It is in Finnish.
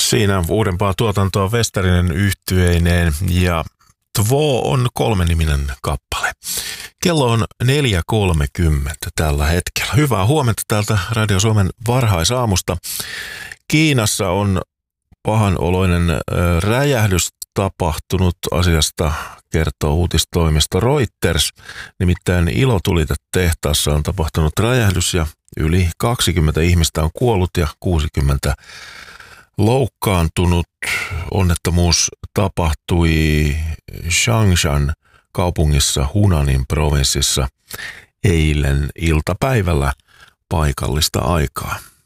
Siinä uudempaa tuotantoa Westerinen yhtyeineen ja Två on 3-niminen kappale. Kello on 4.30 tällä hetkellä. Hyvää huomenta täältä Radio Suomen varhaisaamusta. Kiinassa on pahanoloinen räjähdys tapahtunut. Asiasta kertoo uutistoimisto Reuters. Nimittäin ilotulitetehtaassa on tapahtunut räjähdys ja yli 20 ihmistä on kuollut ja 60 loukkaantunut. Onnettomuus tapahtui Changshan kaupungissa Hunanin provinssissa eilen iltapäivällä paikallista aikaa.